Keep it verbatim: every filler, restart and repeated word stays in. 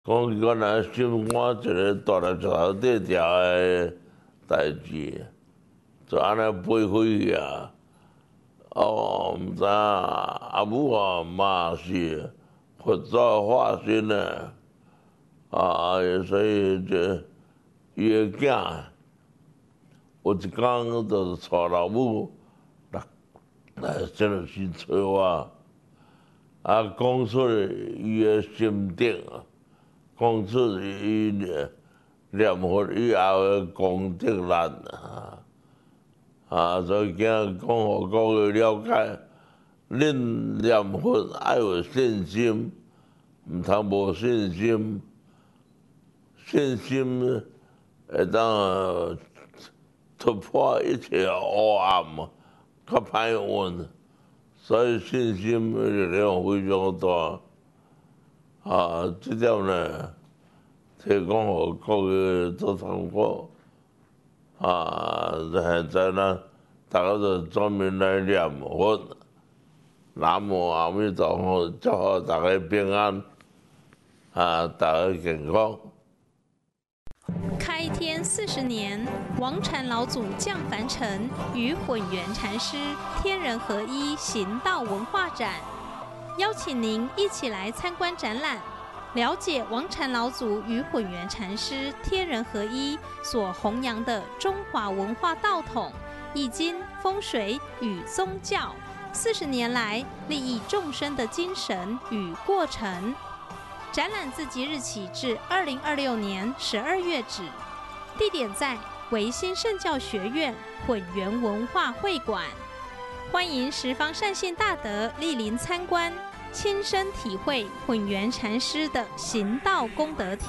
讲原来心肝一个大粒石头底条的代志，就安尼飞飞去啊！哦，毋知影阿母啊嘛是佛祖化身的，啊，所以这伊的囝有一工就是带老母来来这个先找我，啊，讲出伊的心得啊。讲出伊念佛以后的功德力啊，啊，所以今日讲互各位了解，恁念佛要有信心，毋通无信心，信心会当突破一切黑暗，较歹运，所以信心的力量非常大。啊，这点呢，提供互各位做参考。啊，现在呢，大家就专门来念佛。南无阿弥陀佛，祝福大家平安，啊，大家健康。 开天四十年，王禅老祖降凡尘，与混元禅师天人合一行道文化展。邀请您一起来参观展览，了解王禅老祖与混元禅师天人合一所弘扬的中华文化道统、易经、风水与宗教四十年来利益众生的精神与过程。展览自即日起至二零二六年十二月止，地点在维新圣教学院混元文化会馆。欢迎十方善信大德莅临参观，亲身体会混元禅师的行道功德体。